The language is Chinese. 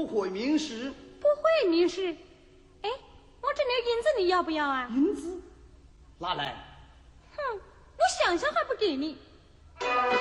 不会明示。 不会明示。哎，我这点银子你要不要啊？ 银子拿来。 哼，我想想还不给你。